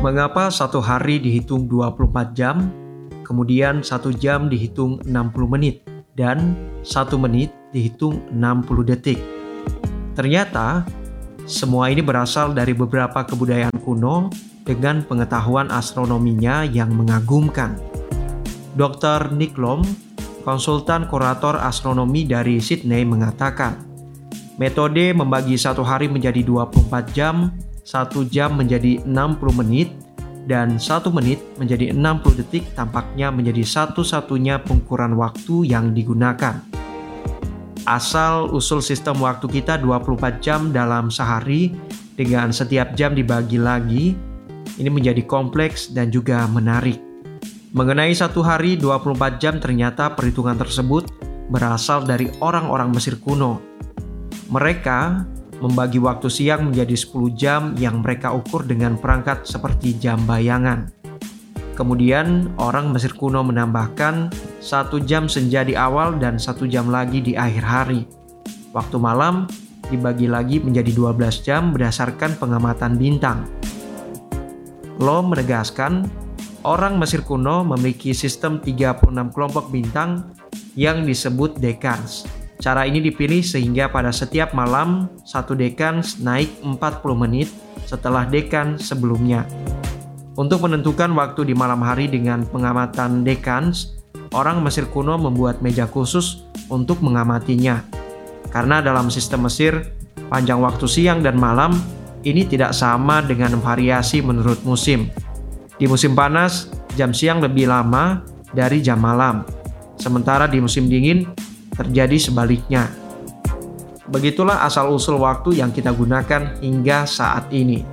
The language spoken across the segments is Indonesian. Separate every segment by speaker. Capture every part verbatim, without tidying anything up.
Speaker 1: Mengapa satu hari dihitung dua puluh empat jam, kemudian satu jam dihitung enam puluh menit, dan satu menit dihitung enam puluh detik? Ternyata, semua ini berasal dari beberapa kebudayaan kuno dengan pengetahuan astronominya yang mengagumkan. dokter Nick Lom, konsultan kurator astronomi dari Sydney, mengatakan, metode membagi satu hari menjadi dua puluh empat jam, satu jam menjadi enam puluh menit, dan satu menit menjadi enam puluh detik tampaknya menjadi satu-satunya pengukuran waktu yang digunakan. Asal usul sistem waktu kita dua puluh empat jam dalam sehari dengan setiap jam dibagi lagi, ini menjadi kompleks dan juga menarik. Mengenai satu hari dua puluh empat jam, ternyata perhitungan tersebut berasal dari orang-orang Mesir kuno. Mereka membagi waktu siang menjadi sepuluh jam yang mereka ukur dengan perangkat seperti jam bayangan. Kemudian orang Mesir kuno menambahkan satu jam senja di awal dan satu jam lagi di akhir hari. Waktu malam dibagi lagi menjadi dua belas jam berdasarkan pengamatan bintang. Lo menegaskan, orang Mesir kuno memiliki sistem tiga puluh enam kelompok bintang yang disebut dekans. Cara ini dipilih sehingga pada setiap malam, satu dekans naik empat puluh menit setelah dekan sebelumnya. Untuk menentukan waktu di malam hari dengan pengamatan dekans, orang Mesir kuno membuat meja khusus untuk mengamatinya. Karena dalam sistem Mesir, panjang waktu siang dan malam ini tidak sama dengan variasi menurut musim. Di musim panas, jam siang lebih lama dari jam malam. Sementara di musim dingin, terjadi sebaliknya. Begitulah asal-usul waktu yang kita gunakan hingga saat ini.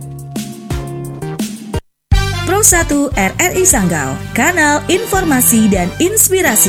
Speaker 2: Pro satu R R I Sanggau, kanal informasi dan inspirasi.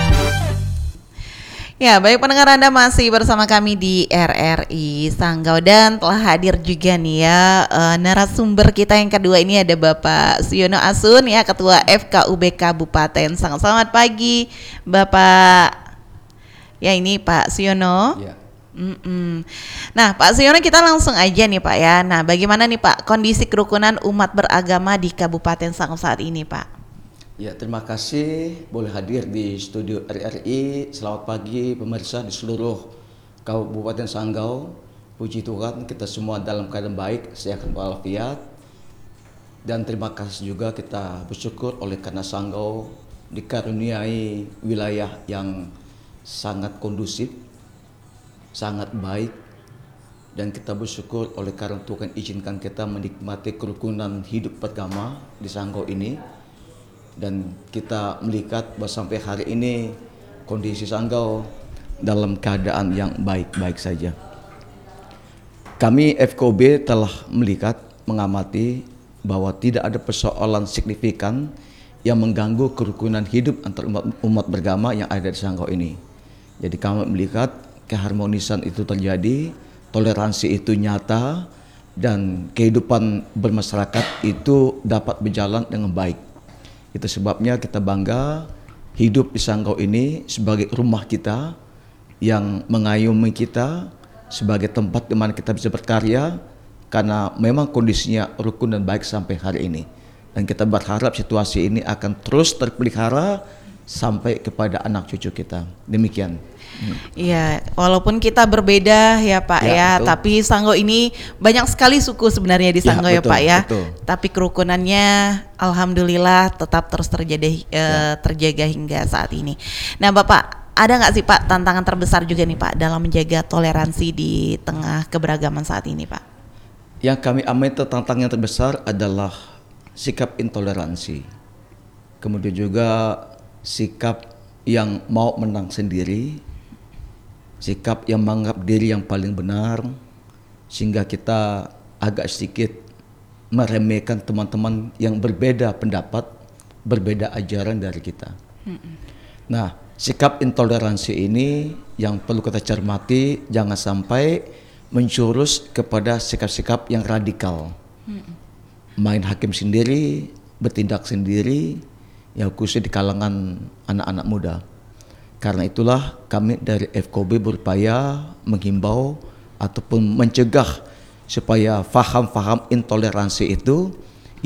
Speaker 3: Ya, baik pendengar, Anda masih bersama kami di R R I Sanggau dan telah hadir juga nih ya uh, narasumber kita yang kedua ini ada Bapak Suyono Asun ya, Ketua F K U B Kabupaten Sanggau. Selamat pagi, Bapak. Ya, ini Pak Suyono. Ya. Mm-mm. Nah, Pak Suyono, kita langsung aja nih Pak ya. Nah, bagaimana nih Pak kondisi kerukunan umat beragama di Kabupaten Sanggau saat ini, Pak?
Speaker 4: Ya, terima kasih boleh hadir di studio R R I. Selamat pagi pemirsa di seluruh Kabupaten Sanggau. Puji Tuhan kita semua dalam keadaan baik, sehat walafiat. Dan terima kasih juga kita bersyukur oleh karena Sanggau dikaruniai wilayah yang sangat kondusif, sangat baik, dan kita bersyukur oleh karena Tuhan izinkan kita menikmati kerukunan hidup beragama di Sanggau ini. Dan kita melihat bahwa sampai hari ini kondisi Sanggau dalam keadaan yang baik-baik saja. Kami F K U B telah melihat, mengamati bahwa tidak ada persoalan signifikan yang mengganggu kerukunan hidup antar umat, umat beragama yang ada di Sanggau ini. Jadi kami melihat keharmonisan itu terjadi, toleransi itu nyata, dan kehidupan bermasyarakat itu dapat berjalan dengan baik. Itu sebabnya kita bangga hidup di Sanggau ini sebagai rumah kita yang mengayomi kita, sebagai tempat di mana kita bisa berkarya, karena memang kondisinya rukun dan baik sampai hari ini. Dan kita berharap situasi ini akan terus terpelihara sampai kepada anak cucu kita. Demikian.
Speaker 3: Iya, hmm. walaupun kita berbeda ya Pak ya, ya tapi Sanggau ini banyak sekali suku sebenarnya di Sanggau ya, ya Pak ya. Betul. Tapi kerukunannya alhamdulillah tetap terus terjadi ya. eh, terjaga hingga saat ini. Nah, Bapak, ada nggak sih Pak tantangan terbesar juga nih Pak dalam menjaga toleransi di tengah keberagaman saat ini, Pak?
Speaker 4: Yang kami amati tantangan terbesar adalah sikap intoleransi. Kemudian juga sikap yang mau menang sendiri, sikap yang menganggap diri yang paling benar, sehingga kita agak sedikit meremehkan teman-teman yang berbeda pendapat, berbeda ajaran dari kita. Mm-mm. Nah, sikap intoleransi ini yang perlu kita cermati, jangan sampai menjurus kepada sikap-sikap yang radikal. Mm-mm. Main hakim sendiri, bertindak sendiri, ya khususnya di kalangan anak-anak muda. Karena itulah kami dari F K U B berupaya menghimbau ataupun mencegah supaya faham-faham intoleransi itu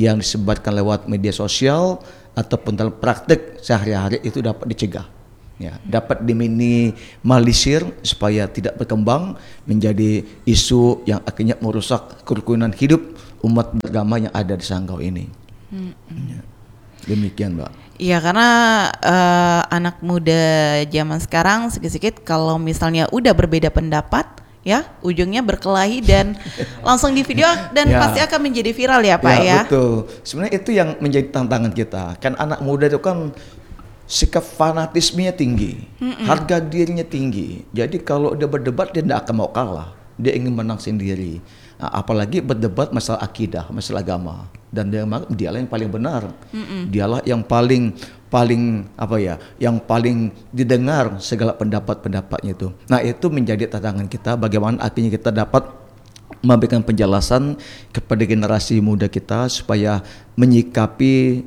Speaker 4: yang disebarkan lewat media sosial ataupun dalam praktek sehari-hari itu dapat dicegah. Ya, dapat diminimalisir supaya tidak berkembang menjadi isu yang akhirnya merusak kerukunan hidup umat beragama yang ada di Sanggau ini. Hmm. Ya, demikian, Mbak.
Speaker 3: Iya, karena uh, anak muda zaman sekarang sedikit-sedikit kalau misalnya udah berbeda pendapat, ya ujungnya berkelahi dan langsung di video dan ya, pasti akan menjadi viral ya Pak ya.
Speaker 4: Ya, betul. Sebenarnya itu yang menjadi tantangan kita. Kan anak muda itu kan sikap fanatismenya tinggi, Mm-mm. harga dirinya tinggi. Jadi kalau dia berdebat dia tidak akan mau kalah, dia ingin menang sendiri. Nah, apalagi berdebat masalah akidah, masalah agama, dan dia dialah yang paling benar, Mm-mm. dialah yang paling paling apa ya, yang paling didengar segala pendapat-pendapatnya itu. Nah itu menjadi tantangan kita, bagaimana akhirnya kita dapat memberikan penjelasan kepada generasi muda kita supaya menyikapi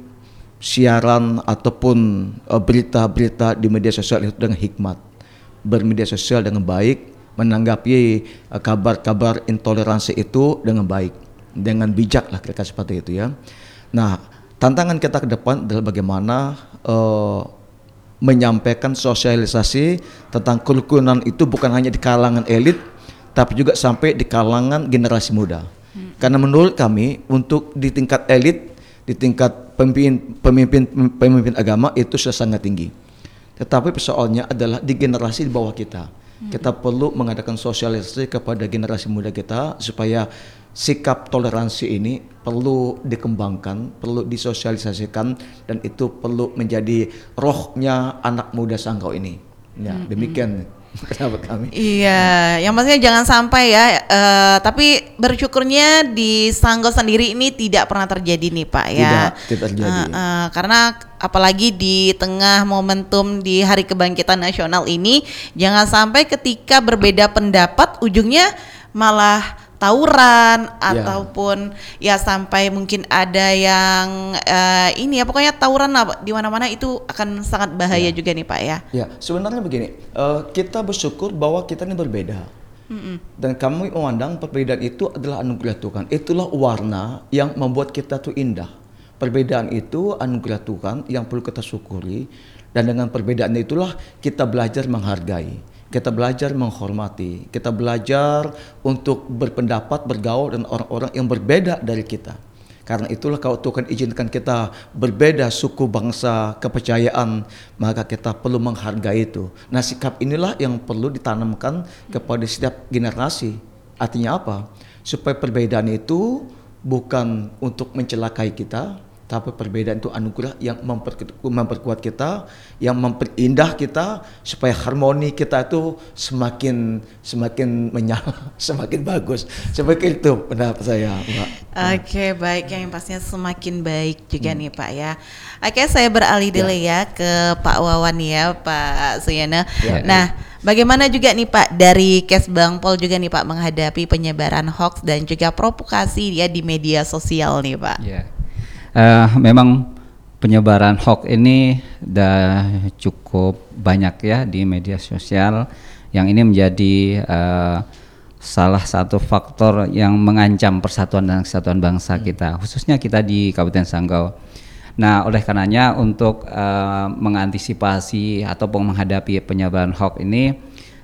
Speaker 4: siaran ataupun uh, berita-berita di media sosial itu dengan hikmat, bermedia sosial dengan baik, menanggapi uh, kabar-kabar intoleransi itu dengan baik, dengan bijak lah kira-kira seperti itu ya. Nah, tantangan kita ke depan adalah bagaimana uh, menyampaikan sosialisasi tentang kerukunan itu bukan hanya di kalangan elit, tapi juga sampai di kalangan generasi muda. Hmm. Karena menurut kami untuk di tingkat elit, di tingkat pemimpin pemimpin pemimpin agama itu sudah sangat tinggi. Tetapi persoalannya adalah di generasi di bawah kita. Hmm. Kita perlu mengadakan sosialisasi kepada generasi muda kita supaya sikap toleransi ini perlu dikembangkan, perlu disosialisasikan, dan itu perlu menjadi rohnya anak muda Sanggau ini. Ya, hmm. demikian. Kenapa kami?
Speaker 3: Iya, yang pastinya jangan sampai ya. Uh, tapi bersyukurnya di Sanggau sendiri ini tidak pernah terjadi nih Pak ya.
Speaker 4: Tidak, tidak terjadi.
Speaker 3: Uh, uh, karena apalagi di tengah momentum di Hari Kebangkitan Nasional ini, jangan sampai ketika berbeda pendapat ujungnya malah tawuran ataupun ya. ya sampai mungkin ada yang uh, ini ya pokoknya tawuran di mana-mana itu akan sangat bahaya ya. juga nih Pak ya.
Speaker 4: Ya sebenarnya begini, uh, kita bersyukur bahwa kita ini berbeda, Mm-mm. dan kami memandang perbedaan itu adalah anugerah Tuhan. Itulah warna yang membuat kita tuh indah. Perbedaan itu anugerah Tuhan yang perlu kita syukuri, dan dengan perbedaan itulah kita belajar menghargai. Kita belajar menghormati, kita belajar untuk berpendapat, bergaul dengan orang-orang yang berbeda dari kita. Karena itulah kalau Tuhan izinkan kita berbeda suku, bangsa, kepercayaan, maka kita perlu menghargai itu. Nah sikap inilah yang perlu ditanamkan kepada setiap generasi. Artinya apa? Supaya perbedaan itu bukan untuk mencelakai kita, tapi perbedaan itu anugerah yang memperkuat kita, yang memperindah kita, supaya harmoni kita itu semakin semakin menyala, semakin bagus. Seperti itu pendapat saya, Mbak.
Speaker 3: Oke, okay, baik, yang pastinya semakin baik juga hmm. nih Pak ya. Oke, okay, saya beralih dulu ya. ya ke Pak Wawan ya, Pak Suyono. Ya, nah, ya. Bagaimana juga nih Pak dari Kesbangpol juga nih Pak menghadapi penyebaran hoax dan juga provokasi ya di media sosial nih Pak.
Speaker 5: Ya. Uh, memang penyebaran hoax ini sudah cukup banyak ya di media sosial, yang ini menjadi uh, salah satu faktor yang mengancam persatuan dan kesatuan bangsa kita, khususnya kita di Kabupaten Sanggau. Nah, oleh karenanya untuk uh, mengantisipasi ataupun menghadapi penyebaran hoax ini,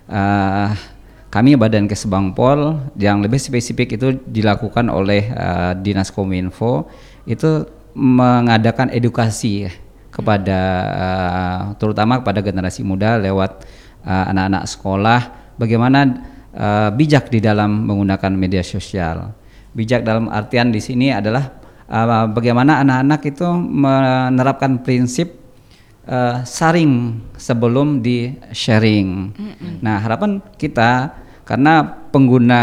Speaker 5: uh, kami Badan Kesbangpol yang lebih spesifik itu dilakukan oleh uh, Dinas Kominfo itu mengadakan edukasi kepada uh, terutama kepada generasi muda lewat uh, anak-anak sekolah bagaimana uh, bijak di dalam menggunakan media sosial. Bijak dalam artian di sini adalah uh, bagaimana anak-anak itu menerapkan prinsip uh, saring sebelum di sharing. Mm-hmm. Nah, harapan kita karena pengguna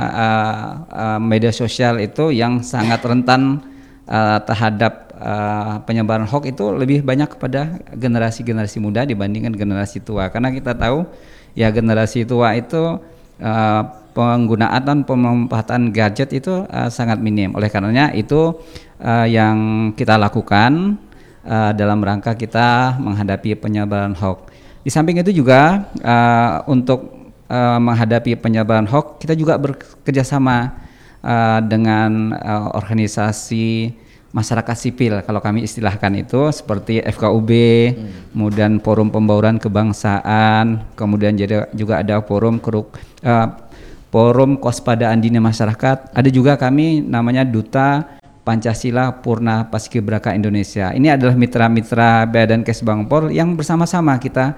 Speaker 5: uh, uh, media sosial itu yang sangat rentan Uh, terhadap uh, penyebaran hoax itu lebih banyak kepada generasi-generasi muda dibandingkan generasi tua, karena kita tahu ya generasi tua itu uh, penggunaan dan pemanfaatan gadget itu uh, sangat minim. Oleh karenanya itu uh, yang kita lakukan uh, dalam rangka kita menghadapi penyebaran hoax. Di samping itu juga uh, untuk uh, menghadapi penyebaran hoax kita juga bekerjasama Uh, dengan uh, organisasi masyarakat sipil kalau kami istilahkan itu, seperti F K U B, hmm. kemudian forum pembauran kebangsaan, kemudian juga ada forum keruk, uh, forum kewaspadaan dini masyarakat. Ada juga kami namanya Duta Pancasila Purna Paskibraka Indonesia. Ini adalah mitra-mitra Bea dan Kesbangpol yang bersama-sama kita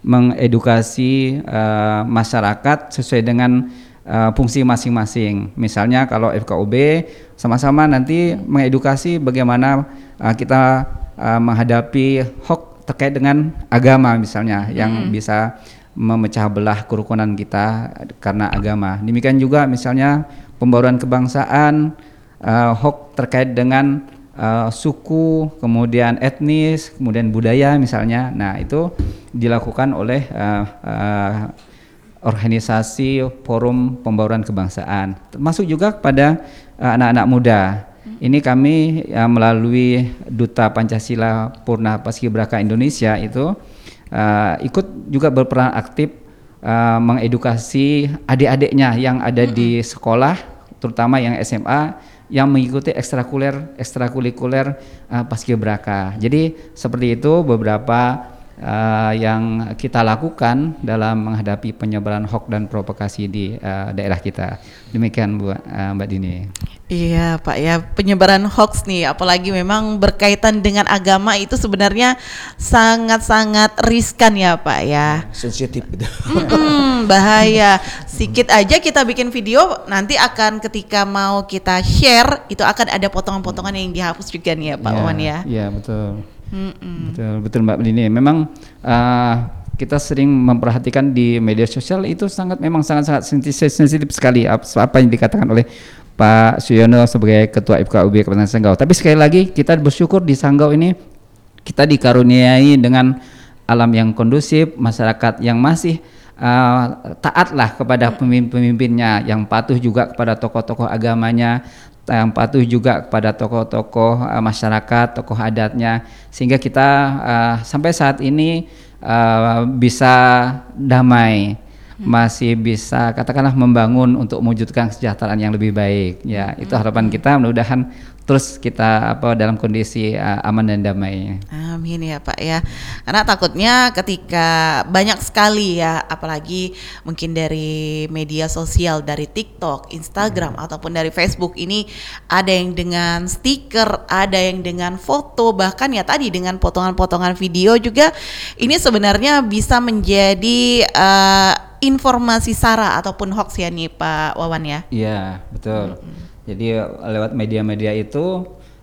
Speaker 5: mengedukasi uh, masyarakat sesuai dengan uh, fungsi masing-masing. Misalnya kalau F K U B sama-sama nanti mengedukasi bagaimana uh, kita uh, menghadapi hoax terkait dengan agama misalnya, hmm. yang bisa memecah belah kerukunan kita karena agama. Demikian juga misalnya pembauran kebangsaan, uh, hoax terkait dengan uh, suku, kemudian etnis, kemudian budaya misalnya. Nah, itu dilakukan oleh uh, uh, organisasi Forum Pembauran Kebangsaan, termasuk juga kepada uh, anak-anak muda. Ini kami uh, melalui Duta Pancasila Purna Paskibraka Indonesia itu uh, ikut juga berperan aktif uh, mengedukasi adik-adiknya yang ada mm-hmm. di sekolah, terutama yang S M A, yang mengikuti ekstrakurikuler ekstrakurikuler uh, Paskibraka. Jadi seperti itu beberapa Uh, yang kita lakukan dalam menghadapi penyebaran hoax dan provokasi di uh, daerah kita. Demikian Bu, uh, Mbak Dini.
Speaker 3: Iya Pak ya, penyebaran hoax nih, apalagi memang berkaitan dengan agama itu sebenarnya sangat-sangat riskan ya Pak ya.
Speaker 4: Sensitif gitu.
Speaker 3: Mm-mm, bahaya. Sikit aja kita bikin video, nanti akan ketika mau kita share itu akan ada potongan-potongan yang dihapus juga nih ya Pak
Speaker 5: ya,
Speaker 3: Wawan ya.
Speaker 5: Iya betul. Mm-mm. Betul, betul Mbak Dini. Memang uh, kita sering memperhatikan di media sosial itu sangat memang sangat-sangat sensitif sekali apa yang dikatakan oleh Pak Suyono sebagai Ketua F K U B Kabupaten Sanggau. Tapi sekali lagi kita bersyukur di Sanggau ini kita dikaruniai dengan alam yang kondusif, masyarakat yang masih uh, taatlah kepada pemimpin-pemimpinnya, yang patuh juga kepada tokoh-tokoh agamanya, yang patuh juga kepada tokoh-tokoh uh, masyarakat, tokoh adatnya, sehingga kita uh, sampai saat ini uh, bisa damai, hmm. masih bisa katakanlah membangun untuk mewujudkan kesejahteraan yang lebih baik. Ya, hmm. itu harapan kita, mudah-mudahan terus kita apa dalam kondisi uh, aman dan damai.
Speaker 3: Amin ya Pak ya. Karena takutnya ketika banyak sekali ya, apalagi mungkin dari media sosial, dari TikTok, Instagram, hmm. ataupun dari Facebook ini ada yang dengan stiker, ada yang dengan foto, bahkan ya tadi dengan potongan-potongan video juga. Ini sebenarnya bisa menjadi uh, informasi sara ataupun hoax ya nih Pak Wawan ya.
Speaker 5: Iya betul. Hmm. Jadi lewat media-media itu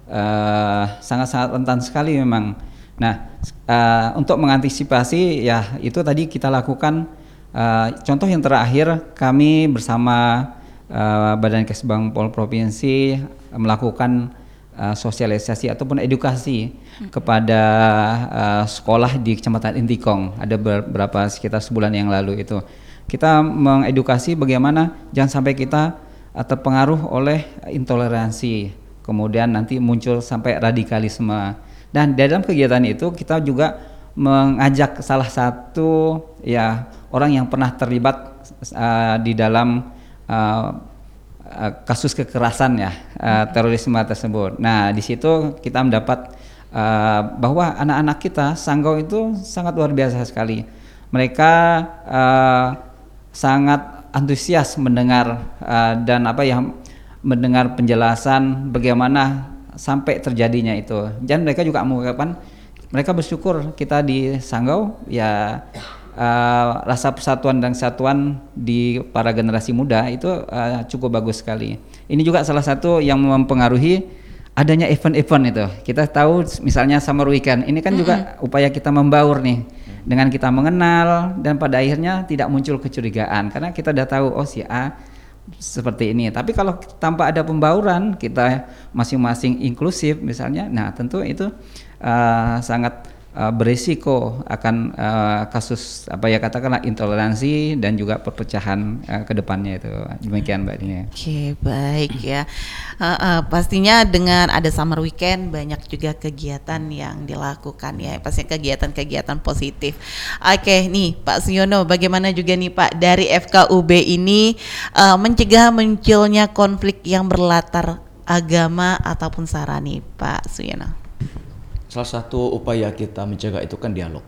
Speaker 5: uh, sangat-sangat rentan sekali memang. Nah, uh, untuk mengantisipasi ya itu tadi kita lakukan. Uh, contoh yang terakhir kami bersama uh, Badan Kesbangpol Provinsi melakukan uh, sosialisasi ataupun edukasi hmm. kepada uh, sekolah di Kecamatan Intikong. Ada beberapa sekitar sebulan yang lalu itu. Kita mengedukasi bagaimana jangan sampai kita terpengaruh oleh intoleransi, kemudian nanti muncul sampai radikalisme. Dan dalam kegiatan itu kita juga mengajak salah satu ya orang yang pernah terlibat uh, di dalam uh, uh, kasus kekerasan ya uh, terorisme tersebut. Nah di situ kita mendapat uh, bahwa anak-anak kita Sanggau itu sangat luar biasa sekali. Mereka uh, sangat antusias mendengar uh, dan apa yang mendengar penjelasan bagaimana sampai terjadinya itu. Dan mereka juga mengungkapkan mereka bersyukur kita di Sanggau ya uh, rasa persatuan dan kesatuan di para generasi muda itu uh, cukup bagus sekali. Ini juga salah satu yang mempengaruhi adanya event-event itu. Kita tahu misalnya Summer Weekend ini kan mm-hmm. juga upaya kita membaur nih. Dengan kita mengenal dan pada akhirnya tidak muncul kecurigaan karena kita udah tahu oh si A seperti ini. Tapi kalau tanpa ada pembauran, kita masing-masing inklusif misalnya, nah tentu itu uh, sangat uh, berisiko akan uh, kasus apa ya katakanlah intoleransi dan juga perpecahan uh, ke depannya itu. Demikian Mbak Dini. Oke,
Speaker 3: baik ya. Uh, uh, pastinya dengan ada Summer Weekend banyak juga kegiatan yang dilakukan ya, pasti kegiatan-kegiatan positif. Oke, nih Pak Suyono, bagaimana juga nih Pak dari F K U B ini uh, mencegah munculnya konflik yang berlatar agama ataupun sara nih Pak Suyono?
Speaker 4: Salah satu upaya kita mencegah itu kan dialog.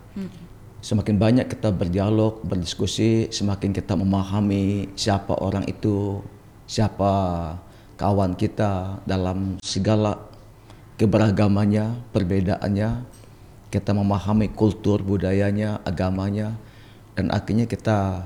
Speaker 4: Semakin banyak kita berdialog, berdiskusi, semakin kita memahami siapa orang itu, siapa kawan kita dalam segala keberagamannya, perbedaannya. Kita memahami kultur, budayanya, agamanya, dan akhirnya kita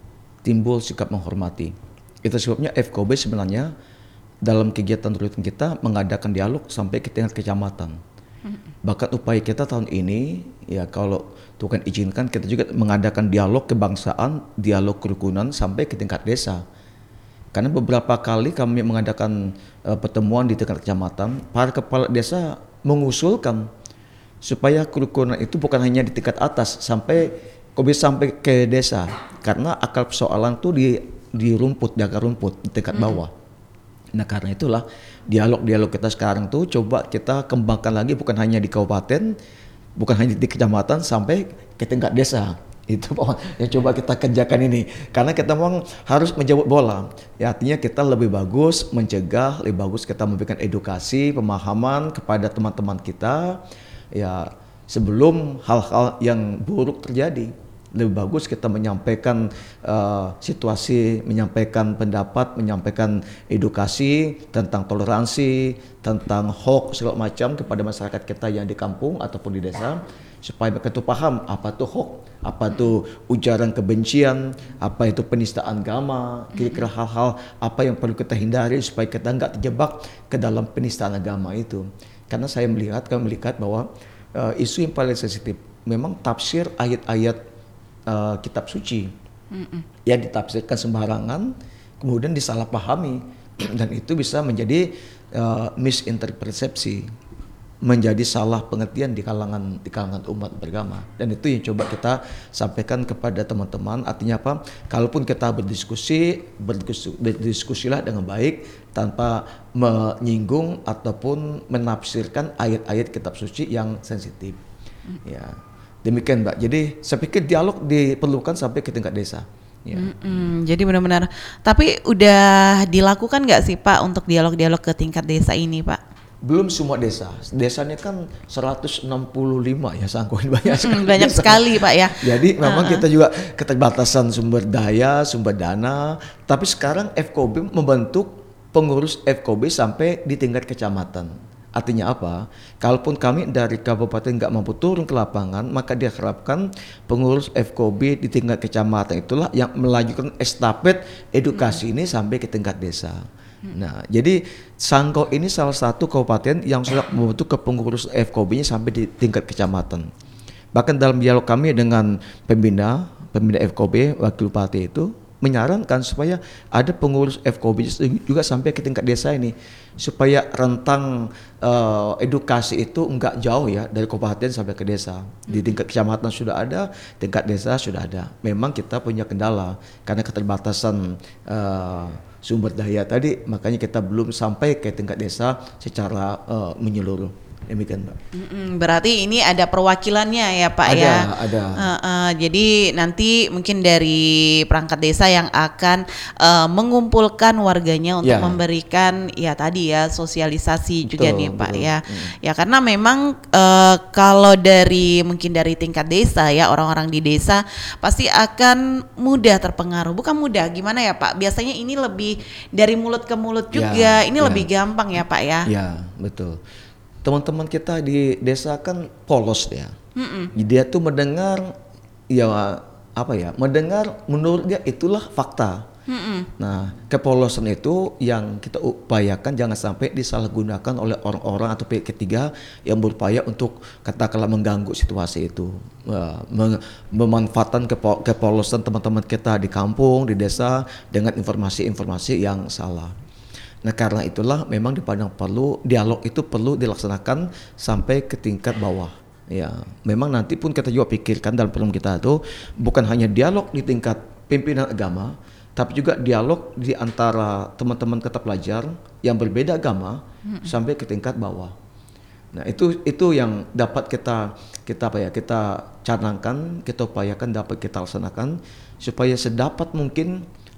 Speaker 4: timbul sikap menghormati. Itu sebabnya F K O B sebenarnya dalam kegiatan rutin kita mengadakan dialog sampai ke tingkat kecamatan. Bahkan upaya kita tahun ini, ya kalau Tuhan izinkan, kita juga mengadakan dialog kebangsaan, dialog kerukunan sampai ke tingkat desa. Karena beberapa kali kami mengadakan uh, pertemuan di tingkat kecamatan, para kepala desa mengusulkan supaya kerukunan itu bukan hanya di tingkat atas, sampai kok bisa sampai ke desa. Karena akar persoalan itu di di rumput, di akar rumput, di tingkat bawah. Nah karena itulah dialog-dialog kita sekarang tuh coba kita kembangkan lagi, bukan hanya di kabupaten, bukan hanya di kecamatan, sampai ke tingkat desa. Itu yang coba kita kerjakan ini, karena kita memang harus menjemput bola. Ya, artinya kita lebih bagus mencegah, lebih bagus kita memberikan edukasi, pemahaman kepada teman-teman kita, ya sebelum hal-hal yang buruk terjadi. Lebih bagus kita menyampaikan uh, situasi, menyampaikan pendapat, menyampaikan edukasi tentang toleransi, tentang hoax segala macam kepada masyarakat kita yang di kampung ataupun di desa, supaya mereka itu paham apa itu hoax, apa itu ujaran kebencian, apa itu penistaan agama, kira-kira hal-hal apa yang perlu kita hindari supaya kita nggak terjebak ke dalam penistaan agama itu. Karena saya melihat, kami melihat bahwa uh, isu yang paling sensitif memang tafsir ayat-ayat Uh, kitab suci. Mm-mm. Ya ditafsirkan sembarangan, kemudian disalahpahami, dan itu bisa menjadi uh, misinterpretasi, menjadi salah pengertian di kalangan di kalangan umat beragama. Dan itu yang coba kita sampaikan kepada teman-teman. Artinya apa? Kalaupun kita berdiskusi, berdiskusi berdiskusilah dengan baik tanpa menyinggung ataupun menafsirkan ayat-ayat kitab suci yang sensitif. Mm. Ya. Demikian Mbak, jadi saya pikir dialog diperlukan sampai ke tingkat desa. Ya.
Speaker 3: Mm-mm, jadi benar-benar, tapi udah dilakukan nggak sih Pak untuk dialog-dialog ke tingkat desa ini Pak?
Speaker 4: Belum semua desa, desanya kan seratus enam puluh lima ya, sangkuin banyak sekali.
Speaker 3: Banyak sekali Pak ya.
Speaker 4: Jadi memang uh-huh. kita juga keterbatasan sumber daya, sumber dana, tapi sekarang F K O B membentuk pengurus F K O B sampai di tingkat kecamatan. Artinya apa? Kalaupun kami dari kabupaten nggak mampu turun ke lapangan, maka diharapkan pengurus F K O B di tingkat kecamatan itulah yang melanjutkan estafet edukasi hmm. ini sampai ke tingkat desa. Hmm. Nah, jadi Sanggau ini salah satu kabupaten yang sudah membentuk kepengurus F K O B-nya sampai di tingkat kecamatan. Bahkan dalam dialog kami dengan pembina, pembina F K O B, wakil bupati itu menyarankan supaya ada pengurus F K O B juga sampai ke tingkat desa ini, supaya rentang uh, edukasi itu enggak jauh ya dari kabupaten sampai ke desa. Di tingkat kecamatan sudah ada, tingkat desa sudah ada. Memang kita punya kendala karena keterbatasan uh, sumber daya tadi, makanya kita belum sampai ke tingkat desa secara uh, menyeluruh. Demikian Mbak.
Speaker 3: Mm-mm, berarti ini ada perwakilannya ya Pak
Speaker 4: ada,
Speaker 3: ya.
Speaker 4: Ada.
Speaker 3: Uh, uh, jadi nanti mungkin dari perangkat desa yang akan uh, mengumpulkan warganya untuk
Speaker 4: ya.
Speaker 3: memberikan ya tadi ya sosialisasi betul, juga nih Pak betul. ya. Hmm. Ya karena memang uh, kalau dari mungkin dari tingkat desa ya, orang-orang di desa pasti akan mudah terpengaruh. Bukan mudah, gimana ya Pak? Biasanya ini lebih dari mulut ke mulut juga. Ya, ini ya. lebih gampang ya Pak ya.
Speaker 4: Ya betul. Teman-teman kita di desa kan polos dia. Mm-mm. Dia tuh mendengar ya apa ya? Mendengar menurut dia itulah fakta. Mm-mm. Nah, kepolosan itu yang kita upayakan jangan sampai disalahgunakan oleh orang-orang atau pihak ketiga yang berupaya untuk katakanlah mengganggu situasi itu. Uh, mem- memanfaatkan kepo- kepolosan teman-teman kita di kampung, di desa dengan informasi-informasi yang salah. Nah karena itulah memang dipandang perlu dialog itu perlu dilaksanakan sampai ke tingkat bawah. Ya, memang nanti pun kita juga pikirkan dalam program kita itu bukan hanya dialog di tingkat pimpinan agama, tapi juga dialog di antara teman-teman kata pelajar yang berbeda agama hmm. sampai ke tingkat bawah. Nah itu itu yang dapat kita kita apa ya kita canangkan, kita upayakan dapat kita laksanakan supaya sedapat mungkin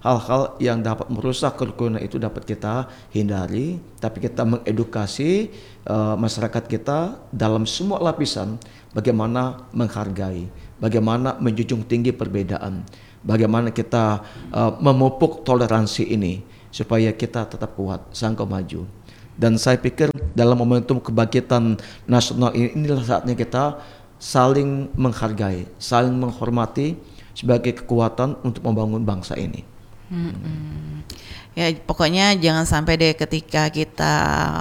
Speaker 4: hal-hal yang dapat merusak kerukunan itu dapat kita hindari, tapi kita mengedukasi uh, masyarakat kita dalam semua lapisan bagaimana menghargai, bagaimana menjunjung tinggi perbedaan, bagaimana kita uh, memupuk toleransi ini supaya kita tetap kuat, Sanggau maju. Dan saya pikir dalam momentum kebangkitan nasional ini, inilah saatnya kita saling menghargai, saling menghormati sebagai kekuatan untuk membangun bangsa ini.
Speaker 3: Hmm. Ya pokoknya jangan sampai deh ketika kita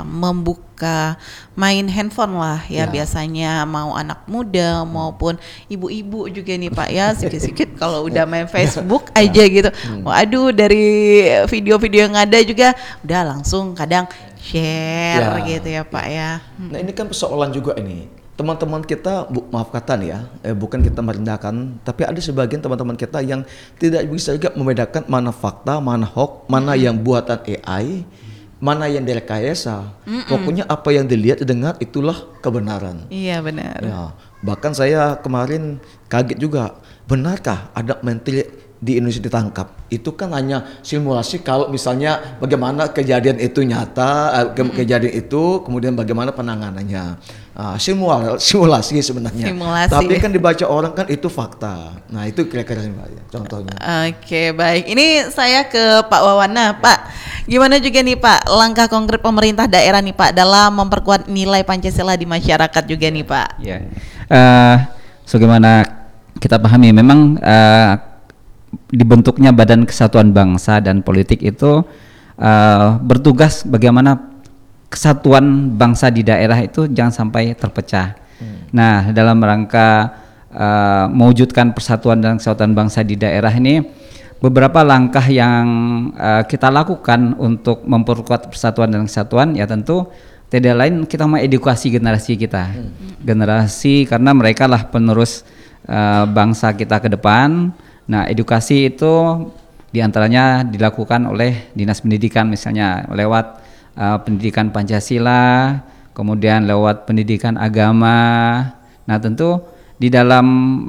Speaker 3: membuka main handphone lah ya, ya. Biasanya mau anak muda maupun ibu-ibu juga nih Pak ya, sedikit-sedikit kalau udah main Facebook ya. aja gitu, hmm. waduh dari video-video yang ada juga udah langsung kadang share ya. gitu ya Pak ya.
Speaker 4: Nah ini kan persoalan juga ini. Teman-teman kita, bu, maaf kata nih ya, eh, bukan kita merendahkan, tapi ada sebagian teman-teman kita yang tidak bisa juga membedakan mana fakta, mana hoax, mana mm-hmm. yang buatan A I, mana yang direkayasa. Mm-mm. Pokoknya apa yang dilihat, didengar itulah kebenaran.
Speaker 3: Iya benar.
Speaker 4: Ya, bahkan saya kemarin kaget juga, benarkah ada menteri di Indonesia ditangkap? Itu kan hanya simulasi kalau misalnya bagaimana kejadian itu nyata, ke- kejadian itu kemudian bagaimana penanganannya. Uh, simulasi, simulasi sebenarnya.
Speaker 3: Simulasi.
Speaker 4: Tapi kan dibaca orang kan itu fakta. Nah itu kira-kira contohnya.
Speaker 3: Oke baik. Ini saya ke Pak Wawana. Pak, gimana juga nih Pak langkah konkret pemerintah daerah nih Pak dalam memperkuat nilai Pancasila di masyarakat juga nih Pak?
Speaker 5: Ya. Uh, sebagaimana kita pahami memang uh, dibentuknya Badan Kesatuan Bangsa dan Politik itu uh, bertugas bagaimana kesatuan bangsa di daerah itu jangan sampai terpecah. Hmm. Nah, dalam rangka uh, mewujudkan persatuan dan kesatuan bangsa di daerah ini, beberapa langkah yang uh, kita lakukan untuk memperkuat persatuan dan kesatuan ya tentu tidak lain kita mengedukasi generasi kita. Hmm. Generasi karena mereka lah penerus uh, bangsa kita ke depan. Nah, edukasi itu diantaranya dilakukan oleh Dinas Pendidikan misalnya lewat uh, pendidikan Pancasila, kemudian lewat pendidikan agama. Nah, tentu di dalam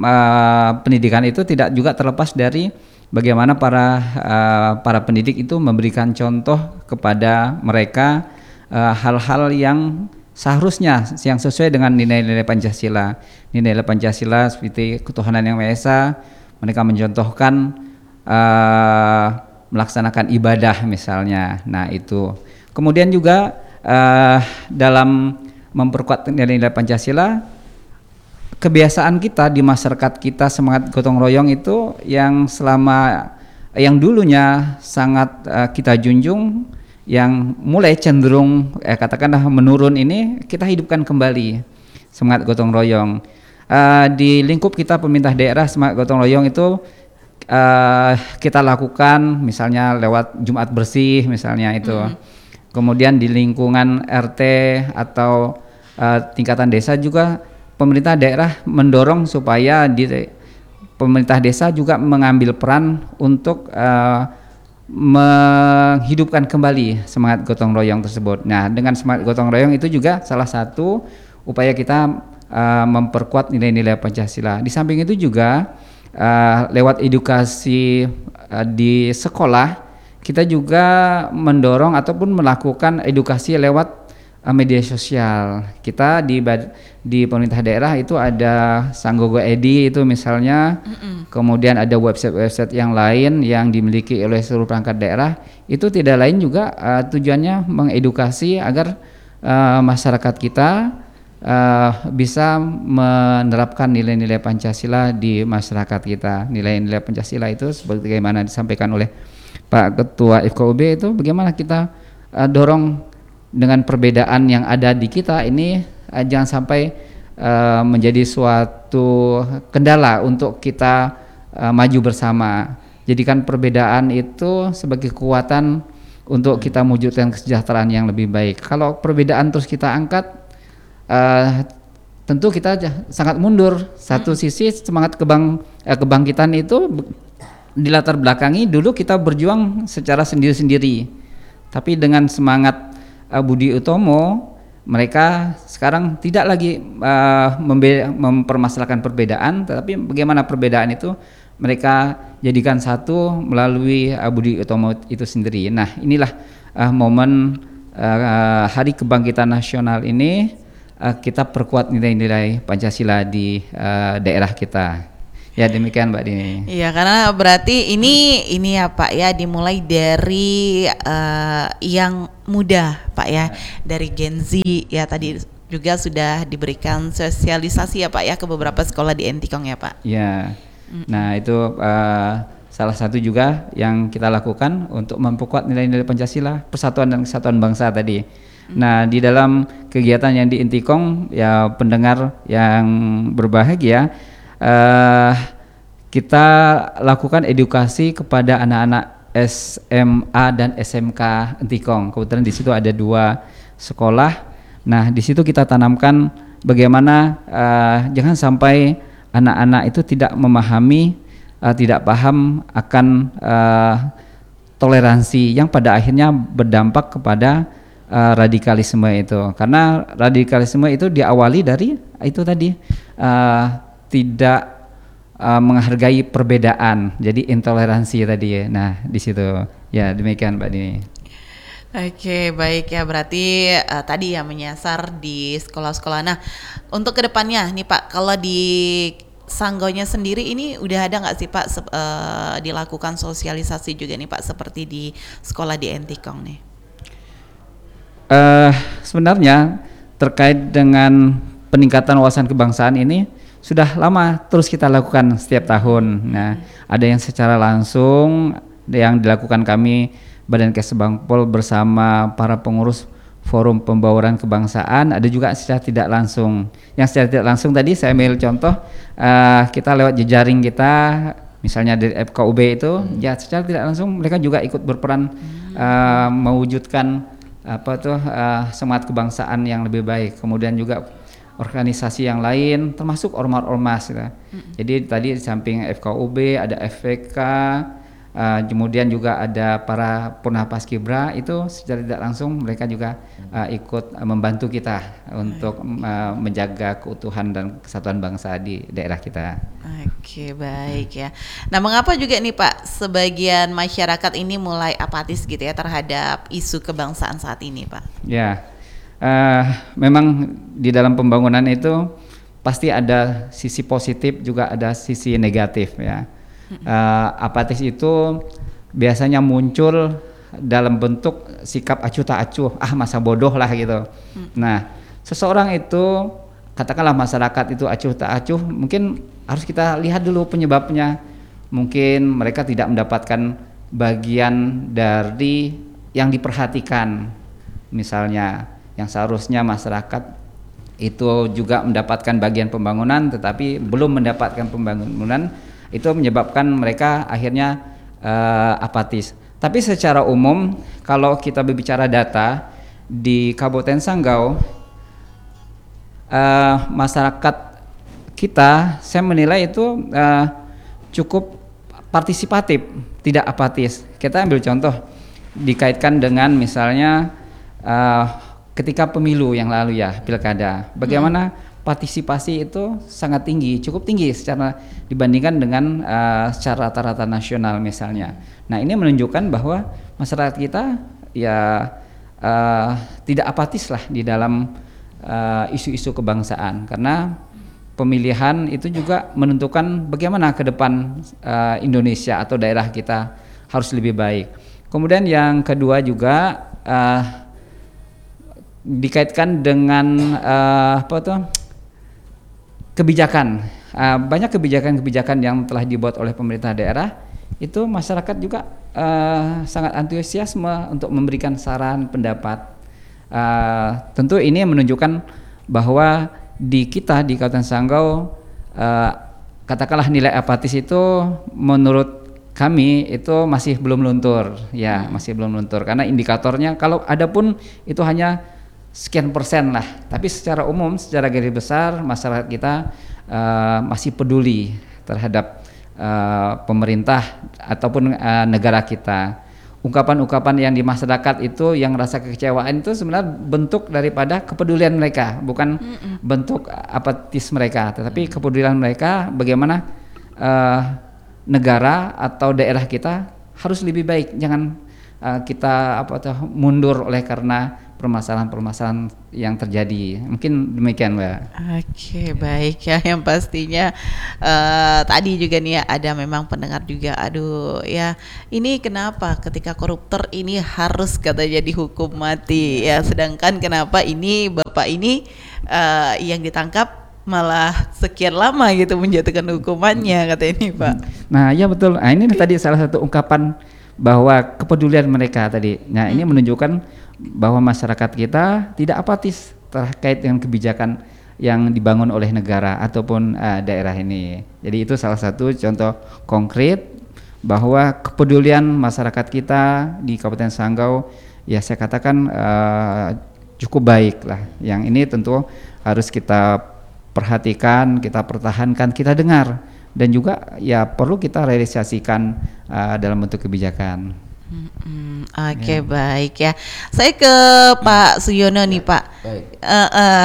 Speaker 5: uh, pendidikan itu tidak juga terlepas dari bagaimana para uh, para pendidik itu memberikan contoh kepada mereka uh, hal-hal yang seharusnya yang sesuai dengan nilai-nilai Pancasila. Nilai-nilai Pancasila seperti ketuhanan yang Maha Esa. Mereka mencontohkan uh, melaksanakan ibadah misalnya. Nah itu. Kemudian juga uh, dalam memperkuat nilai-nilai Pancasila, kebiasaan kita di masyarakat kita semangat gotong royong itu yang selama yang dulunya sangat uh, kita junjung, yang mulai cenderung eh, katakanlah menurun ini kita hidupkan kembali semangat gotong royong. Uh, di lingkup kita pemerintah daerah semangat gotong royong itu uh, kita lakukan misalnya lewat Jumat bersih misalnya itu. Mm. Kemudian di lingkungan R T atau uh, tingkatan desa juga pemerintah daerah mendorong supaya di pemerintah desa juga mengambil peran untuk uh, menghidupkan kembali semangat gotong royong tersebut. Nah, dengan semangat gotong royong itu juga salah satu upaya kita Uh, memperkuat nilai-nilai Pancasila. Di samping itu juga uh, lewat edukasi uh, di sekolah kita juga mendorong ataupun melakukan edukasi lewat uh, media sosial. Kita di di pemerintah daerah itu ada Sanggau Edi itu misalnya, mm-mm. kemudian ada website-website yang lain yang dimiliki oleh seluruh perangkat daerah. Itu tidak lain juga uh, tujuannya mengedukasi agar uh, masyarakat kita Uh, bisa menerapkan nilai-nilai Pancasila di masyarakat kita. Nilai-nilai Pancasila itu sebagaimana disampaikan oleh Pak Ketua F K U B itu bagaimana kita uh, dorong dengan perbedaan yang ada di kita ini uh, jangan sampai uh, menjadi suatu kendala untuk kita uh, maju bersama. Jadikan perbedaan itu sebagai kekuatan untuk kita mewujudkan kesejahteraan yang lebih baik. Kalau perbedaan terus kita angkat, Uh, tentu kita sangat mundur. Satu sisi semangat kebang, eh, kebangkitan itu di latar belakangi dulu kita berjuang secara sendiri-sendiri. Tapi dengan semangat uh, Budi Utomo, mereka sekarang tidak lagi uh, membe- mempermasalahkan perbedaan, tetapi bagaimana perbedaan itu mereka jadikan satu melalui uh, Budi Utomo itu sendiri. Nah, inilah uh, momen uh, Hari Kebangkitan Nasional ini, uh, kita perkuat nilai-nilai Pancasila di uh, daerah kita. Ya, demikian Mbak Dini.
Speaker 3: Iya, karena berarti ini ini ya Pak ya, dimulai dari uh, yang muda Pak ya, dari Gen Z ya, tadi juga sudah diberikan sosialisasi ya Pak ya ke beberapa sekolah di Entikong ya Pak.
Speaker 5: Ya, nah itu uh, salah satu juga yang kita lakukan untuk memperkuat nilai-nilai Pancasila, persatuan dan kesatuan bangsa tadi. Nah, di dalam kegiatan yang di Entikong ya, pendengar yang berbahagia, uh, kita lakukan edukasi kepada anak-anak S M A dan S M K Entikong. Kebetulan di situ ada dua sekolah. Nah, di situ kita tanamkan bagaimana uh, jangan sampai anak-anak itu tidak memahami, uh, tidak paham akan uh, toleransi yang pada akhirnya berdampak kepada uh, radikalisme itu. Karena radikalisme itu diawali dari itu tadi, uh, tidak uh, menghargai perbedaan, jadi intoleransi tadi ya. Nah, di situ ya, demikian Mbak Dini.
Speaker 3: Oke, baik ya, berarti uh, tadi ya menyasar di sekolah-sekolah. Nah, untuk kedepannya nih Pak, kalau di Sanggaunya sendiri ini udah ada nggak sih Pak se- uh, dilakukan sosialisasi juga nih Pak seperti di sekolah di Entikong nih?
Speaker 5: Uh, sebenarnya terkait dengan peningkatan wawasan kebangsaan ini sudah lama terus kita lakukan setiap tahun. Nah, ada yang secara langsung yang dilakukan kami Badan Kesbangpol bersama para pengurus Forum Pembauran Kebangsaan, ada juga secara tidak langsung. Yang secara tidak langsung tadi saya ambil contoh, uh, kita lewat jejaring kita, misalnya dari F K U B itu, hmm. ya secara tidak langsung mereka juga ikut berperan hmm. uh, mewujudkan apa tuh uh, semangat kebangsaan yang lebih baik. Kemudian juga organisasi yang lain, termasuk ormas-ormas. Gitu. Hmm. Jadi tadi di samping F K U B ada F P K. Uh, kemudian juga ada para Purna Paskibra, itu secara tidak langsung mereka juga uh, ikut uh, membantu kita untuk uh, menjaga keutuhan dan kesatuan bangsa di daerah kita.
Speaker 3: Oke, baik ya. Nah, mengapa juga nih Pak sebagian masyarakat ini mulai apatis gitu ya terhadap isu kebangsaan saat ini Pak?
Speaker 5: Ya, uh, memang di dalam pembangunan itu pasti ada sisi positif juga ada sisi negatif ya. Uh, apatis itu biasanya muncul dalam bentuk sikap acuh tak acuh, ah masa bodoh lah gitu. Hmm. Nah, seseorang itu katakanlah masyarakat itu acuh tak acuh, mungkin harus kita lihat dulu penyebabnya. Mungkin mereka tidak mendapatkan bagian dari yang diperhatikan. Misalnya yang seharusnya masyarakat itu juga mendapatkan bagian pembangunan tetapi belum mendapatkan pembangunan, itu menyebabkan mereka akhirnya uh, apatis. Tapi secara umum kalau kita berbicara data di Kabupaten Sanggau, uh, masyarakat kita saya menilai itu uh, cukup partisipatif, tidak apatis. Kita ambil contoh dikaitkan dengan misalnya uh, ketika pemilu yang lalu ya, pilkada, bagaimana hmm. partisipasi itu sangat tinggi, cukup tinggi secara dibandingkan dengan uh, secara rata-rata nasional misalnya. Nah, ini menunjukkan bahwa masyarakat kita ya uh, tidak apatis lah di dalam uh, isu-isu kebangsaan, karena pemilihan itu juga menentukan bagaimana ke depan uh, Indonesia atau daerah kita harus lebih baik. Kemudian yang kedua juga uh, dikaitkan dengan uh, apa tuh? kebijakan, uh, banyak kebijakan-kebijakan yang telah dibuat oleh pemerintah daerah, itu masyarakat juga uh, sangat antusiasme untuk memberikan saran, pendapat. Uh, tentu ini menunjukkan bahwa di kita di Kabupaten Sanggau, uh, katakanlah nilai apatis itu menurut kami itu masih belum luntur, ya masih belum luntur, karena indikatornya kalau ada pun itu hanya sekian persen lah, tapi secara umum, secara garis besar masyarakat kita uh, masih peduli terhadap uh, pemerintah ataupun uh, negara kita. Ungkapan-ungkapan yang di masyarakat itu yang rasa kekecewaan itu sebenarnya bentuk daripada kepedulian mereka, bukan Mm-mm. bentuk apatis mereka, tetapi kepedulian mereka bagaimana uh, negara atau daerah kita harus lebih baik, jangan uh, kita apa tuh mundur oleh karena permasalahan-permasalahan yang terjadi. Mungkin demikian, Mbak.
Speaker 3: Oke, baik ya. Yang pastinya uh, tadi juga nih ya, ada memang pendengar juga, aduh ya, ini kenapa ketika koruptor ini harus katanya dihukum mati ya, sedangkan kenapa ini Bapak ini uh, yang ditangkap malah sekian lama gitu menjatuhkan hukumannya, kata ini Pak.
Speaker 5: Nah, ya betul. Nah, ini tadi salah satu ungkapan bahwa kepedulian mereka tadi. Nah, ini menunjukkan bahwa masyarakat kita tidak apatis terkait dengan kebijakan yang dibangun oleh negara ataupun uh, daerah ini. Jadi itu salah satu contoh konkret bahwa kepedulian masyarakat kita di Kabupaten Sanggau ya saya katakan uh, cukup baik lah. Yang ini tentu harus kita perhatikan, kita pertahankan, kita dengar, dan juga ya perlu kita realisasikan uh, dalam bentuk kebijakan.
Speaker 3: Hmm, Oke okay, ya. Baik ya. Saya ke Pak Suyono ya, nih Pak.
Speaker 4: Baik.
Speaker 3: Uh, uh.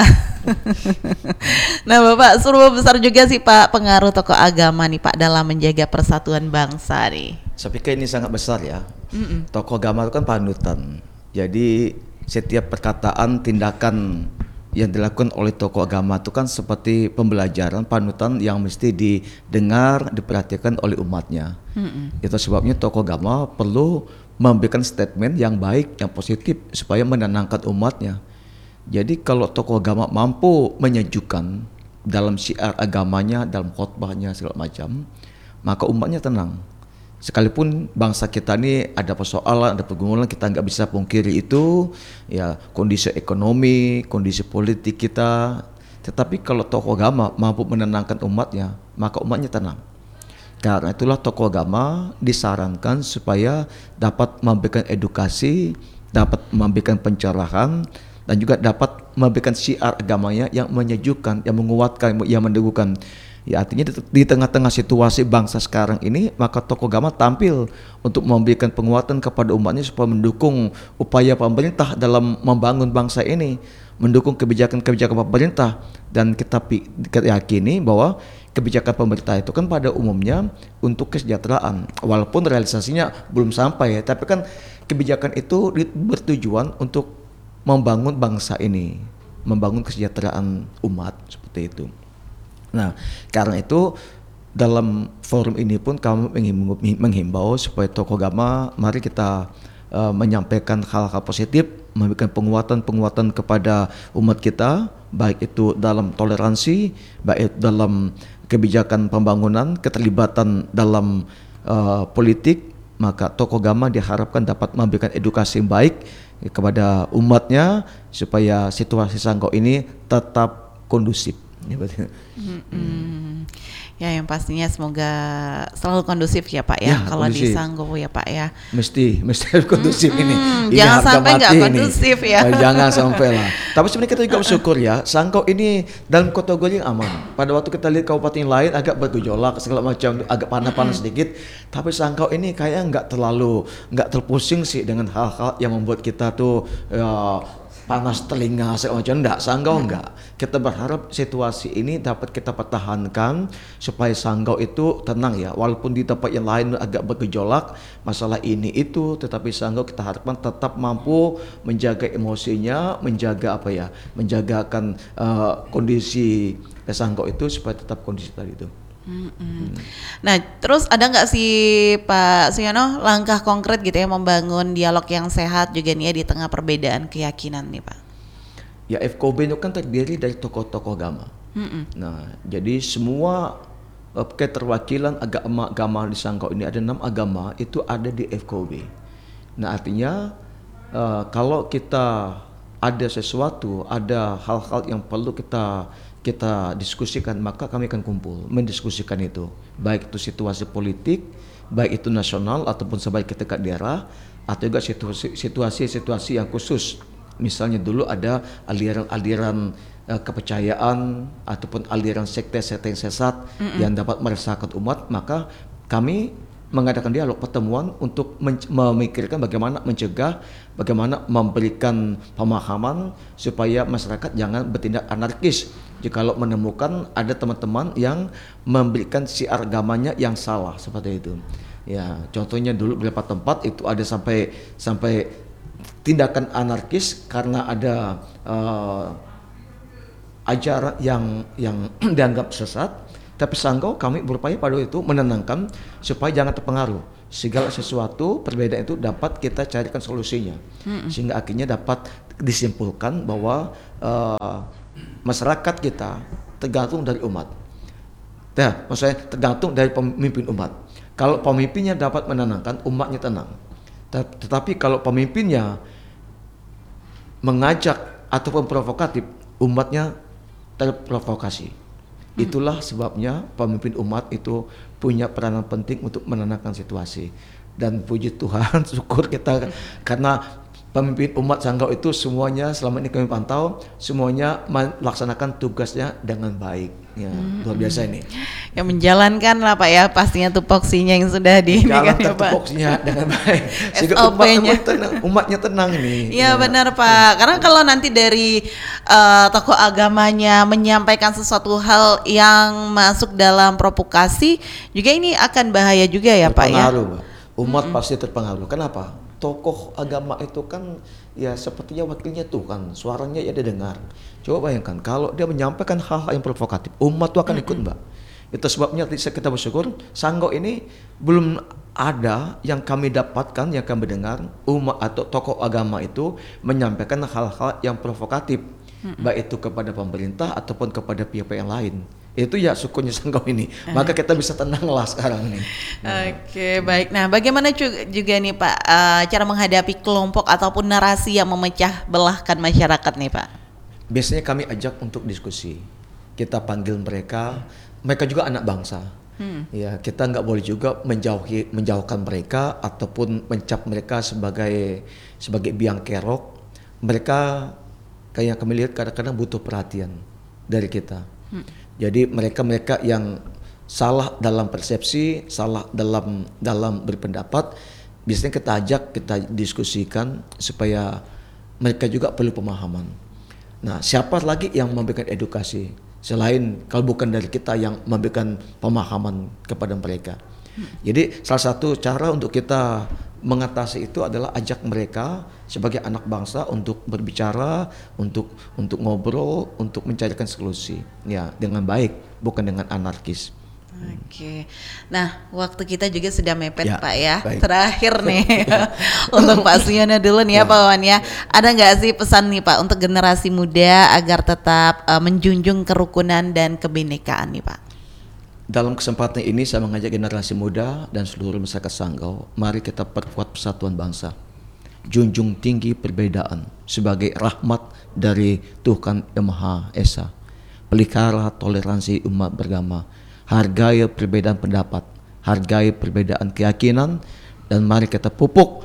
Speaker 3: Nah Bapak, seberapa besar juga sih Pak pengaruh tokoh agama nih Pak dalam menjaga persatuan bangsa nih?
Speaker 4: Saya pikir ini sangat besar ya.
Speaker 3: Mm-mm.
Speaker 4: Tokoh agama itu kan panutan. Jadi setiap perkataan, tindakan yang dilakukan oleh tokoh agama itu kan seperti pembelajaran, panutan yang mesti didengar, diperhatikan oleh umatnya. Mm-mm. Itu sebabnya tokoh agama perlu memberikan statement yang baik, yang positif supaya menenangkan umatnya. Jadi kalau tokoh agama mampu menyejukkan dalam syiar agamanya, dalam khotbahnya segala macam, maka umatnya tenang. Sekalipun bangsa kita ini ada persoalan, ada pergumulan, kita nggak bisa pungkiri itu, ya kondisi ekonomi, kondisi politik kita. Tetapi kalau tokoh agama mampu menenangkan umatnya, maka umatnya tenang. Karena itulah tokoh agama disarankan supaya dapat memberikan edukasi, dapat memberikan pencerahan, dan juga dapat memberikan syiar agamanya yang menyejukkan, yang menguatkan, yang mendegukan. Ya artinya di, di tengah-tengah situasi bangsa sekarang ini, maka tokoh agama tampil untuk memberikan penguatan kepada umatnya supaya mendukung upaya pemerintah dalam membangun bangsa ini, mendukung kebijakan-kebijakan pemerintah. Dan kita, kita yakini bahwa kebijakan pemerintah itu kan pada umumnya untuk kesejahteraan, walaupun realisasinya belum sampai ya, tapi kan kebijakan itu bertujuan untuk membangun bangsa ini, membangun kesejahteraan umat, seperti itu. Nah, karena itu dalam forum ini pun kami menghimbau supaya tokoh agama mari kita uh, menyampaikan hal-hal positif, memberikan penguatan-penguatan kepada umat kita, baik itu dalam toleransi, baik dalam kebijakan pembangunan, keterlibatan dalam uh, politik. Maka tokoh agama diharapkan dapat memberikan edukasi yang baik kepada umatnya supaya situasi Sanggau ini tetap kondusif. Ya,
Speaker 3: hmm. ya yang pastinya semoga selalu kondusif ya Pak ya, ya kalau di Sanggau ya Pak ya.
Speaker 4: Mesti mesti kondusif hmm, ini. ini.
Speaker 3: Jangan sampai nggak kondusif ini. ya.
Speaker 4: Jangan sampai lah. Tapi sebenarnya kita juga bersyukur ya, Sanggau ini dalam kategori yang aman. Pada waktu kita lihat kabupaten lain agak bergejolak segala macam, agak panas-panas sedikit. Tapi Sanggau ini kayaknya nggak terlalu nggak terpusing sih dengan hal-hal yang membuat kita tuh ya, panas telinga segala macam. Enggak, Sanggau enggak. Kita berharap situasi ini dapat kita pertahankan supaya Sanggau itu tenang ya, walaupun di tempat yang lain agak bergejolak masalah ini itu, tetapi Sanggau kita harapkan tetap mampu menjaga emosinya, menjaga apa ya, menjagakan uh, kondisi Sanggau itu supaya tetap kondisi tadi itu.
Speaker 3: Hmm. Nah, terus ada nggak sih Pak Suyono langkah konkret gitu ya membangun dialog yang sehat juga nih ya di tengah perbedaan keyakinan nih Pak?
Speaker 4: Ya F K U B itu kan terdiri dari tokoh-tokoh agama. Hmm. Nah, jadi semua uh, keterwakilan agama-agama di Sanggau ini, ada enam agama itu ada di F K U B. Nah, artinya uh, kalau kita ada sesuatu, ada hal-hal yang perlu kita kita diskusikan, maka kami akan kumpul mendiskusikan itu, baik itu situasi politik, baik itu nasional ataupun sebaik tingkat daerah, atau juga situasi-situasi yang khusus. Misalnya dulu ada aliran-aliran uh, kepercayaan ataupun aliran sekte-sekte yang sesat Mm-mm. yang dapat meresahkan umat, maka kami mengadakan dialog pertemuan untuk men- memikirkan bagaimana mencegah, bagaimana memberikan pemahaman supaya masyarakat jangan bertindak anarkis jikalau menemukan ada teman-teman yang memberikan siar agamanya yang salah seperti itu. Ya, contohnya dulu beberapa tempat itu ada sampai sampai tindakan anarkis karena ada uh, ajaran yang yang dianggap sesat. Tapi Sanggau kami berupaya pada itu menenangkan supaya jangan terpengaruh. Segala sesuatu perbedaan itu dapat kita carikan solusinya, mm-hmm. sehingga akhirnya dapat disimpulkan bahwa uh, masyarakat kita tergantung dari umat. Ya, maksudnya tergantung dari pemimpin umat. Kalau pemimpinnya dapat menenangkan, umatnya tenang. Tetapi kalau pemimpinnya mengajak ataupun provokatif, umatnya terprovokasi. Itulah sebabnya pemimpin umat itu punya peranan penting untuk menenangkan situasi. Dan puji Tuhan, syukur kita karena pemimpin umat Sanggau itu semuanya selama ini kami pantau semuanya melaksanakan tugasnya dengan baik. Ya, hmm. luar biasa ini.
Speaker 3: Yang menjalankan lah Pak ya, pastinya tupoksinya yang sudah di
Speaker 4: menjalankan tupoksinya dengan baik. Sehingga umat, tenang, umatnya tenang nih.
Speaker 3: Iya ya. Benar Pak. Karena kalau nanti dari uh, tokoh agamanya menyampaikan sesuatu hal yang masuk dalam provokasi, juga ini akan bahaya juga ya Pak ya.
Speaker 4: Terpengaruh, umat hmm. pasti terpengaruh. Kenapa? Tokoh agama itu kan ya sepertinya wakilnya Tuhan, suaranya ya didengar. Coba bayangkan kalau dia menyampaikan hal-hal yang provokatif, umat itu akan ikut Mbak. Itu sebabnya kita bersyukur Sanggau ini belum ada yang kami dapatkan, yang kami dengar umat atau tokoh agama itu menyampaikan hal-hal yang provokatif, mm-hmm. baik itu kepada pemerintah ataupun kepada pihak-pihak yang lain. Itu ya syukurnya Sanggau ini, maka kita bisa tenanglah sekarang nih.
Speaker 3: Nah. Oke, baik. Nah, bagaimana juga nih Pak uh, cara menghadapi kelompok ataupun narasi yang memecah belahkan masyarakat nih Pak?
Speaker 4: Biasanya kami ajak untuk diskusi. Kita panggil mereka, mereka juga anak bangsa. Hmm. Ya, kita nggak boleh juga menjauhi, menjauhkan mereka ataupun mencap mereka sebagai sebagai biang kerok. Mereka kayak kami lihat kadang-kadang butuh perhatian dari kita. Hmm. Jadi mereka-mereka yang salah dalam persepsi, salah dalam dalam berpendapat, biasanya kita ajak, kita diskusikan supaya mereka juga perlu pemahaman. Nah, siapa lagi yang memberikan edukasi selain kalau bukan dari kita yang memberikan pemahaman kepada mereka. Jadi salah satu cara untuk kita mengatasi itu adalah ajak mereka sebagai anak bangsa untuk berbicara, untuk untuk ngobrol, untuk mencarikan solusi ya dengan baik, bukan dengan anarkis.
Speaker 3: Oke, nah waktu kita juga sudah mepet
Speaker 4: ya,
Speaker 3: Pak ya.
Speaker 4: Baik.
Speaker 3: Terakhir nih untuk Pak Siono dulu nih ya, ya Pak Wawan ya. Ada nggak sih pesan nih Pak untuk generasi muda agar tetap uh, menjunjung kerukunan dan kebinekaan nih Pak?
Speaker 4: Dalam kesempatan ini saya mengajak generasi muda dan seluruh masyarakat Sanggau, mari kita perkuat persatuan bangsa. Junjung tinggi perbedaan sebagai rahmat dari Tuhan Yang Maha Esa. Pelihara toleransi umat beragama. Hargai perbedaan pendapat, hargai perbedaan keyakinan, dan mari kita pupuk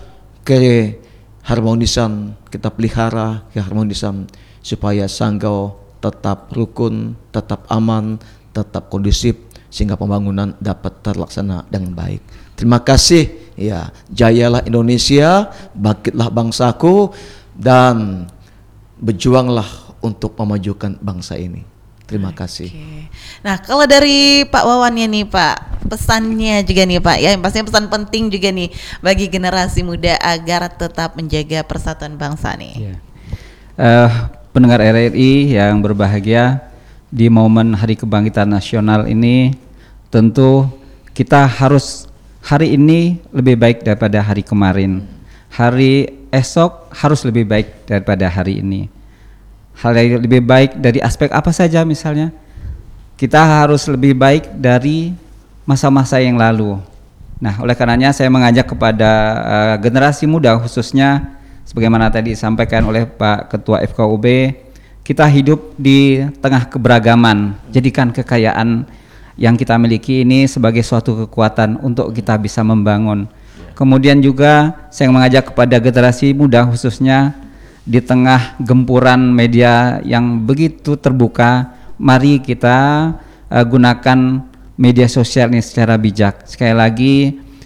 Speaker 4: keharmonisan, kita pelihara keharmonisan supaya Sanggau tetap rukun, tetap aman, tetap kondusif, sehingga pembangunan dapat terlaksana dengan baik. Terima kasih. Ya, jayalah Indonesia, bangkitlah bangsaku, dan berjuanglah untuk memajukan bangsa ini. Terima kasih.
Speaker 3: Oke. Nah, kalau dari Pak Wawannya nih Pak, pesannya juga nih Pak, ya yang pastinya pesan penting juga nih bagi generasi muda agar tetap menjaga persatuan bangsa nih.
Speaker 5: Yeah. Uh, pendengar R R I yang berbahagia, di momen Hari Kebangkitan Nasional ini tentu kita harus hari ini lebih baik daripada hari kemarin. Hari esok harus lebih baik daripada hari ini. Hal yang lebih baik dari aspek apa saja misalnya? Kita harus lebih baik dari masa-masa yang lalu. Nah, oleh karenanya saya mengajak kepada uh, generasi muda khususnya sebagaimana tadi disampaikan oleh Pak Ketua F K U B, kita hidup di tengah keberagaman. Jadikan kekayaan yang kita miliki ini sebagai suatu kekuatan untuk kita bisa membangun. Kemudian juga saya mengajak kepada generasi muda khususnya di tengah gempuran media yang begitu terbuka, mari kita uh, gunakan media sosial ini secara bijak. Sekali lagi,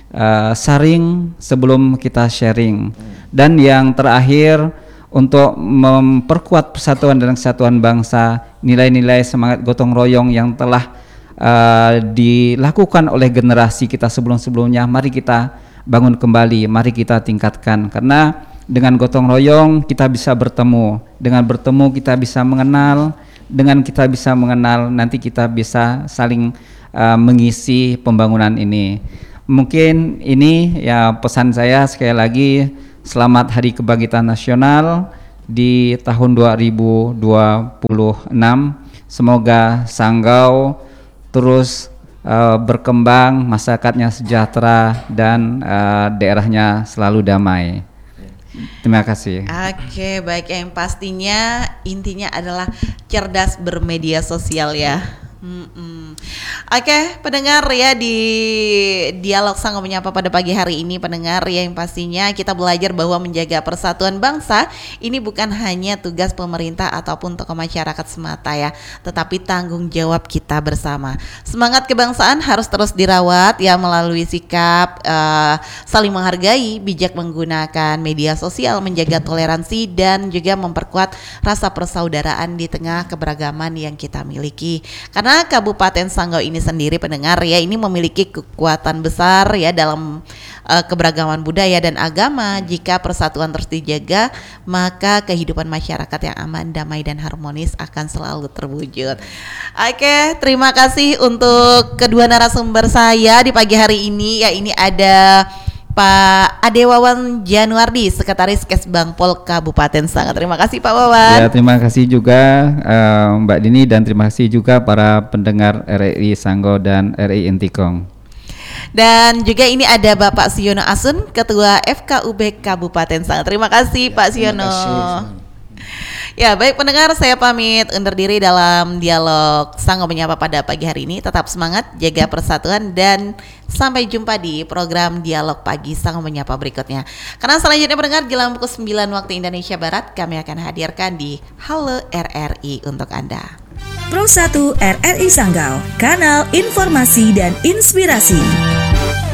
Speaker 5: uh, saring sebelum kita sharing. Dan yang terakhir, untuk memperkuat persatuan dan kesatuan bangsa, nilai-nilai semangat gotong royong yang telah uh, dilakukan oleh generasi kita sebelum-sebelumnya, mari kita bangun kembali, mari kita tingkatkan. Karena dengan gotong royong kita bisa bertemu, dengan bertemu kita bisa mengenal, dengan kita bisa mengenal nanti kita bisa saling uh, mengisi pembangunan ini. Mungkin ini ya pesan saya sekali lagi, selamat Hari Kebangkitan Nasional di tahun dua ribu dua puluh enam. Semoga Sanggau terus uh, berkembang, masyarakatnya sejahtera dan uh, daerahnya selalu damai. Terima kasih.
Speaker 3: Oke, baik, yang pastinya intinya adalah cerdas bermedia sosial ya. Mm-mm. Oke, pendengar ya, di Dialog Sanggau Menyapa pada pagi hari ini, pendengar ya, yang pastinya kita belajar bahwa menjaga persatuan bangsa ini bukan hanya tugas pemerintah ataupun tokoh masyarakat semata ya, tetapi tanggung jawab kita bersama. Semangat kebangsaan harus terus dirawat ya melalui sikap uh, saling menghargai, bijak menggunakan media sosial, menjaga toleransi dan juga memperkuat rasa persaudaraan di tengah keberagaman yang kita miliki. Karena Kabupaten Sanggau ini sendiri, pendengar ya, ini memiliki kekuatan besar ya dalam uh, keberagaman budaya dan agama. Jika persatuan terus dijaga, maka kehidupan masyarakat yang aman, damai dan harmonis akan selalu terwujud. Oke, terima kasih untuk kedua narasumber saya di pagi hari ini ya. Ini ada Pak Ade Wawan Januardi, Sekretaris Kesbangpol Kabupaten Sanggau. Terima kasih Pak Wawan.
Speaker 5: Ya, terima kasih juga uh, Mbak Dini, dan terima kasih juga para pendengar R R I Sanggau dan R R I Intikong.
Speaker 3: Dan juga ini ada Bapak Siono Asun, Ketua F K U B Kabupaten Sanggau. Terima kasih ya, Pak Siono. Ya, baik pendengar, saya pamit undur diri dalam Dialog Sanggau Menyapa pada pagi hari ini. Tetap semangat, jaga persatuan, dan sampai jumpa di program Dialog Pagi Sanggau Menyapa berikutnya. Karena selanjutnya pendengar, jelang pukul sembilan waktu Indonesia Barat, kami akan hadirkan di Halo R R I untuk Anda.
Speaker 2: Pro satu R R I Sanggau, kanal informasi dan inspirasi.